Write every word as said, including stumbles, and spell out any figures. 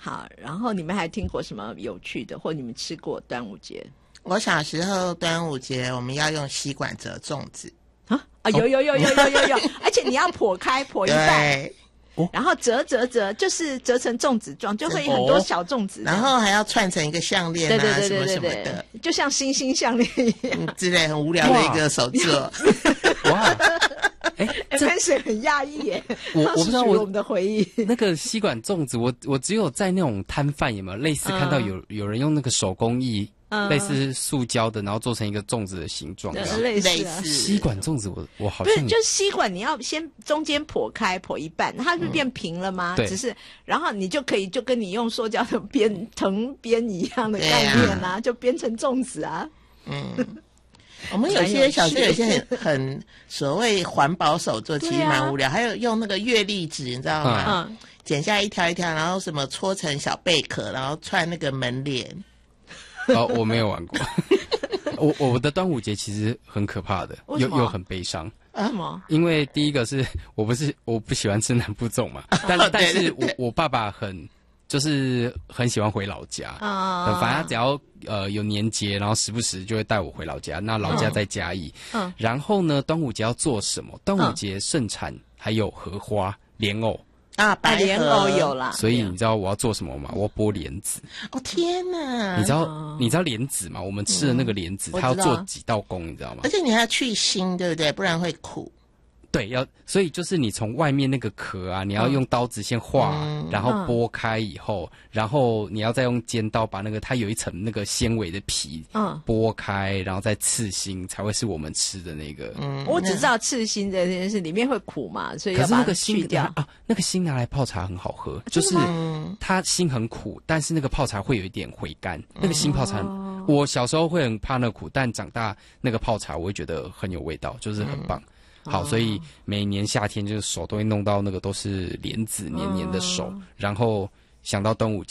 好，然后你们还听过什么有趣的，或你们吃过端午节？ 我小时候端午节我们要用吸管折粽子啊啊，有有有有有有有，而且你要剖开剖一半，然后折折折，就是折成粽子状，就会有很多小粽子， 然后还要串成一个项链啊， 对对对对对什么什么的， 就像星星项链一样、 嗯、之类很无聊的一个手作。 哇！哎， 喷水很压抑耶！ 我我不知道我我们的回忆那个吸管粽子，我我只有在那种摊贩有没有类似看到有、嗯、有人用那个手工艺。嗯、类似塑胶的，然后做成一个粽子的形状， 类似、啊、 吸管粽子我，我我好像不是，就是吸管，你要先中间剖开，剖一半，它是变平了吗？嗯、只是，然后你就可以就跟你用塑胶的编藤编一样的概念啊，啊就编成粽子啊。 嗯，我们有些小时候有些很很所谓环保手作，其实蛮无聊，啊、还有用那个月历纸，你知道吗？嗯，剪下一条一条，然后什么搓成小贝壳，然后串那个门帘。 哦，我没有玩过。我我的端午节其实很可怕的，又又很悲伤。 为什么？ 因为第一个是我不是我不喜欢吃南部粽嘛，但但是我我爸爸很就是很喜欢回老家啊、呃，反正他只要呃有年节，然后时不时就会带我回老家。那老家在嘉义，嗯，然后呢，端午节要做什么？端午节盛产还有荷花、莲藕。 啊，白莲藕有啦， 所以你知道我要做什么吗？我要剥莲子。 哦天哪！ 你知道、哦、你知道莲子吗？我们吃的那个莲子，嗯、它要做几道工，你知道吗？ 而且你还要去腥，对不对？不然会苦。 对，要所以就是你从外面那个壳啊，你要用刀子先划，嗯、然后剥开以后，嗯、然后你要再用尖刀把那个它有一层那个纤维的皮，嗯，剥开，然后再刺心，才会是我们吃的那个。 嗯，我只知道刺心这件事里面会苦嘛，所以要把它去掉啊。那个心拿来泡茶很好喝，就是它心很苦，但是那个泡茶会有一点回甘。嗯、那个心泡茶，嗯、我小时候会很怕那个苦，但长大那个泡茶我会觉得很有味道，就是很棒。嗯好，所以每年夏天就是手都会弄到那个都是莲子黏黏的手，然后想到端午节。